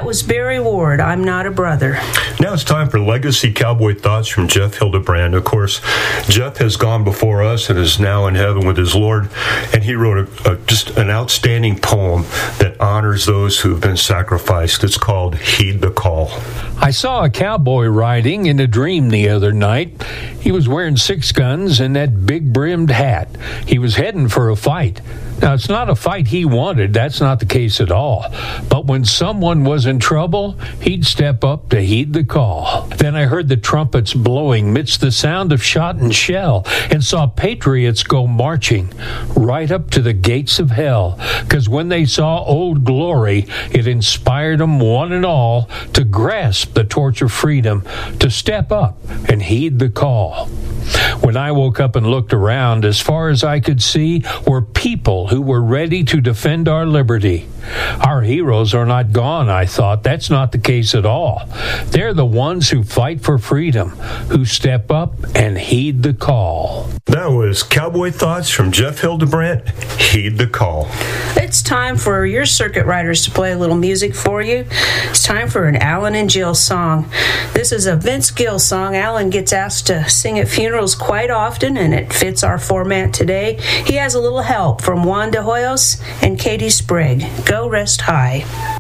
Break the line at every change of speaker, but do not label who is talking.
That was Barry Ward, I'm Not a Brother.
Now it's time for Legacy Cowboy Thoughts from Jeff Hildebrand. Of course, Jeff has gone before us and is now in heaven with his Lord, and he wrote just an outstanding poem that honors those who have been sacrificed. It's called Heed the Call.
I saw a cowboy riding in a dream the other night. He was wearing 6 guns and that big-brimmed hat. He was heading for a fight. Now, it's not a fight he wanted. That's not the case at all. But when someone was in trouble, he'd step up to heed the call. Then I heard the trumpets blowing midst the sound of shot and shell and saw patriots go marching right up to the gates of hell. 'Cause when they saw Old Glory, it inspired them one and all to grasp the torch of freedom, to step up and heed the call. When I woke up and looked around, as far as I could see were people who were ready to defend our liberty. Our heroes are not gone, I thought. That's not the case at all. They're the ones who fight for freedom, who step up and heed the call.
That was Cowboy Thoughts from Jeff Hildebrand. Heed the Call.
It's time for your circuit riders to play a little music for you. It's time for an Alan and Jill song. This is a Vince Gill song. Alan gets asked to sing at funerals quite often, and it fits our format today. He has a little help from Juan de Hoyos and Katie Sprague. Go rest high.